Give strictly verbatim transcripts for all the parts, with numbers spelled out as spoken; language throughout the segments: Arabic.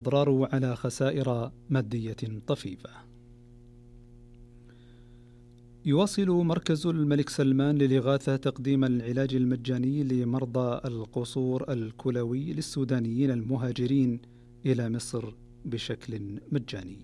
أضرار على خسائر مادية طفيفة. يواصل مركز الملك سلمان للإغاثة تقديم العلاج المجاني لمرضى القصور الكلوي للسودانيين المهاجرين إلى مصر بشكل مجاني.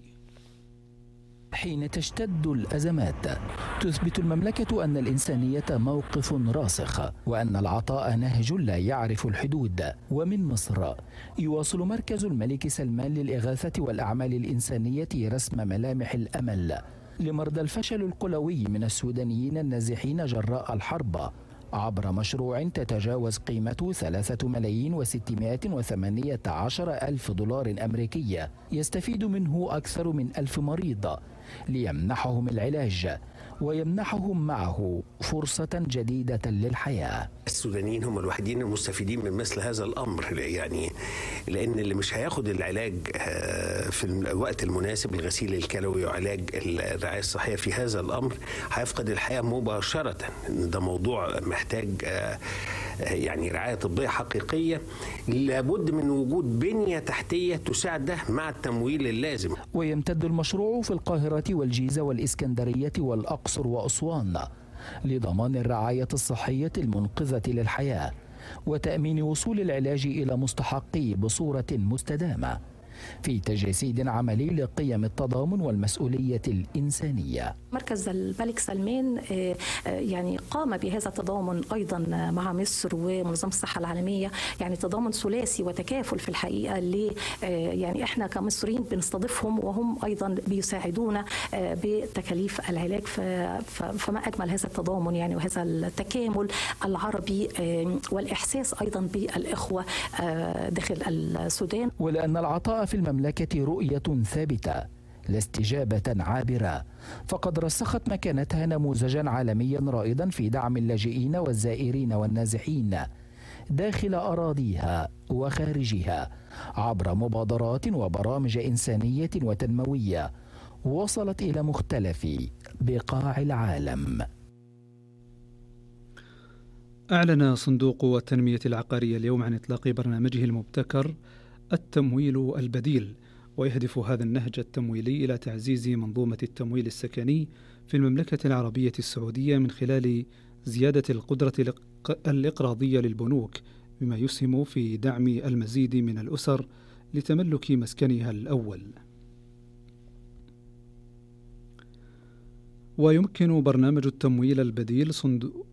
حين تشتد الأزمات تثبت المملكة أن الإنسانية موقف راسخ وأن العطاء نهج لا يعرف الحدود. ومن مصر يواصل مركز الملك سلمان للإغاثة والأعمال الإنسانية رسم ملامح الأمل لمرضى الفشل الكلوي من السودانيين النازحين جراء الحرب عبر مشروع تتجاوز قيمته ثلاثة ملايين وستمائة وثمانية عشر ألف دولار أمريكي يستفيد منه أكثر من ألف مريض ليمنحهم العلاج ويمنحهم معه فرصة جديدة للحياة. السودانيين هم الوحيدين المستفيدين من مثل هذا الأمر، يعني لأن اللي مش هياخد العلاج في الوقت المناسب الغسيل الكلوي وعلاج الرعاية الصحية في هذا الأمر هيفقد الحياة مباشرة. ده موضوع محتاج يعني رعاية طبية حقيقية، لابد من وجود بنية تحتية تساعد ده مع التمويل اللازم. ويمتد المشروع في القاهرة والجيزة والإسكندرية والأقصر وأسوان لضمان الرعاية الصحية المنقذة للحياة وتأمين وصول العلاج إلى مستحقيه بصورة مستدامة في تجسيد عملي لقيم التضامن والمسؤولية الإنسانية. مركز الملك سلمان يعني قام بهذا التضامن أيضا مع مصر ومنظمة الصحة العالمية، يعني تضامن ثلاثي وتكافل في الحقيقة اللي يعني احنا كمصريين بنستضيفهم وهم أيضا بيساعدونا بتكاليف العلاج، فما أجمل هذا التضامن يعني وهذا التكامل العربي والإحساس أيضا بالإخوة داخل السودان. ولأن العطاء في المملكة رؤية ثابتة لا استجابة عابرة، فقد رسخت مكانتها نموذجا عالميا رائدا في دعم اللاجئين والزائرين والنازحين داخل أراضيها وخارجها عبر مبادرات وبرامج إنسانية وتنموية وصلت إلى مختلف بقاع العالم. أعلن صندوق التنمية العقارية اليوم عن إطلاق برنامجه المبتكر التمويل البديل، ويهدف هذا النهج التمويلي إلى تعزيز منظومة التمويل السكني في المملكة العربية السعودية من خلال زيادة القدرة الإقراضية للبنوك، بما يسهم في دعم المزيد من الأسر لتملك مسكنها الأول. ويمكن برنامج التمويل البديل صندوق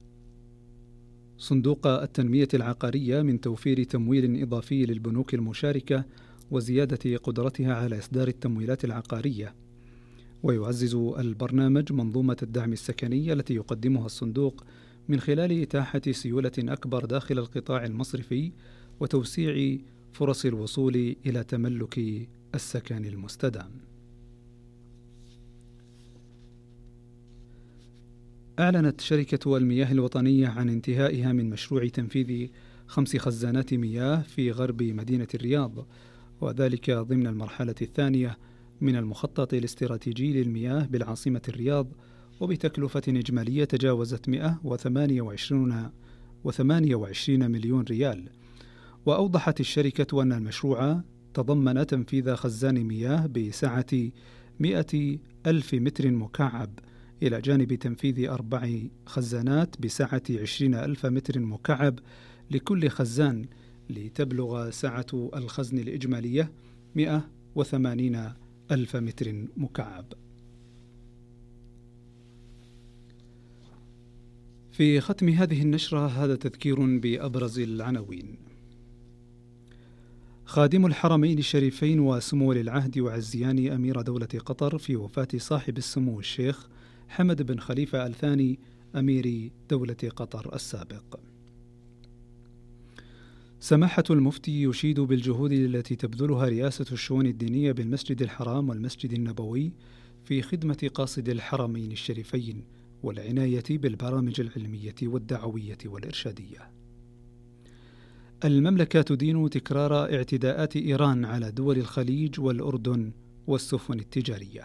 صندوق التنمية العقارية من توفير تمويل إضافي للبنوك المشاركة وزيادة قدرتها على إصدار التمويلات العقارية. ويعزز البرنامج منظومة الدعم السكني التي يقدمها الصندوق من خلال إتاحة سيولة أكبر داخل القطاع المصرفي وتوسيع فرص الوصول إلى تملك السكن المستدام. أعلنت شركة المياه الوطنية عن انتهائها من مشروع تنفيذ خمس خزانات مياه في غرب مدينة الرياض، وذلك ضمن المرحلة الثانية من المخطط الاستراتيجي للمياه بالعاصمة الرياض، وبتكلفة إجمالية تجاوزت مئة وثمانية وعشرين مليون ريال. وأوضحت الشركة أن المشروع تضمن تنفيذ خزان مياه بسعة مئة ألف متر مكعب، إلى جانب تنفيذ أربع خزانات بسعة عشرين ألف متر مكعب لكل خزان، لتبلغ سعة الخزن الإجمالية مئة وثمانين ألف متر مكعب. في ختم هذه النشرة هذا تذكير بأبرز العناوين. خادم الحرمين الشريفين وسمو ولي العهد يعزيان أمير دولة قطر في وفاة صاحب السمو الشيخ حمد بن خليفة آل ثاني أمير دولة قطر السابق. سماحة المفتي يشيد بالجهود التي تبذلها رئاسة الشؤون الدينية بالمسجد الحرام والمسجد النبوي في خدمة قاصد الحرمين الشريفين والعناية بالبرامج العلمية والدعوية والإرشادية. المملكة تدين تكرار اعتداءات إيران على دول الخليج والأردن والسفن التجارية.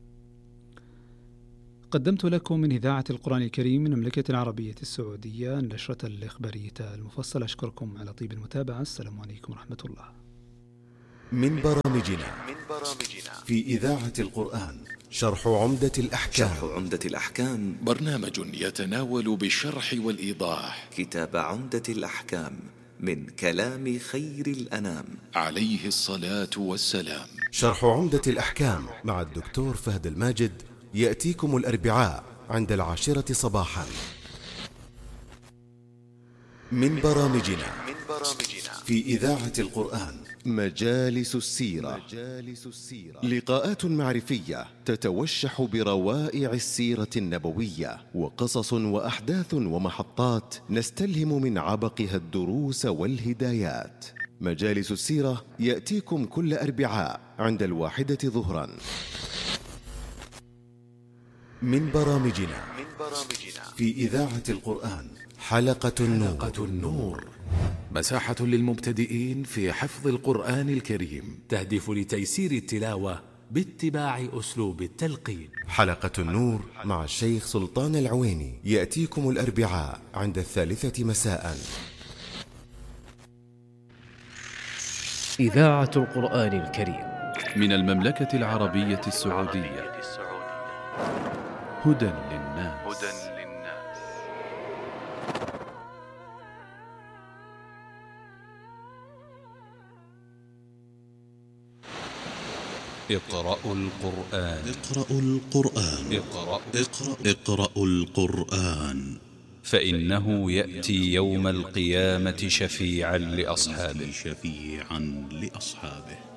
قدمت لكم من إذاعة القرآن الكريم من المملكة العربية السعودية النشرة الإخبارية المفصلة. أشكركم على طيب المتابعة. السلام عليكم ورحمة الله. من برامجنا في إذاعة القرآن شرح عمدة الأحكام. شرح عمدة الأحكام برنامج يتناول بالشرح والإيضاح كتاب عمدة الأحكام من كلام خير الأنام عليه الصلاة والسلام. شرح عمدة الأحكام مع الدكتور فهد الماجد يأتيكم الأربعاء عند العاشرة صباحا. من برامجنا في إذاعة القرآن مجالس السيرة. لقاءات معرفية تتوشح بروائع السيرة النبوية وقصص وأحداث ومحطات نستلهم من عبقها الدروس والهدايات. مجالس السيرة يأتيكم كل أربعاء عند الواحدة ظهرا. من برامجنا في إذاعة القرآن حلقة النور, حلقة النور. مساحة للمبتدئين في حفظ القرآن الكريم تهدف لتيسير التلاوة باتباع أسلوب التلقين. حلقة النور مع الشيخ سلطان العويني يأتيكم الأربعاء عند الثالثة مساء. إذاعة القرآن الكريم من المملكة العربية السعودية. هدى للناس. اقرأوا القرآن. اقرأوا القرآن. اقرأوا اقرأ اقرأوا القرآن فإنه يأتي يوم القيامة شفيعا لأصحابه. شفيعا لأصحابه.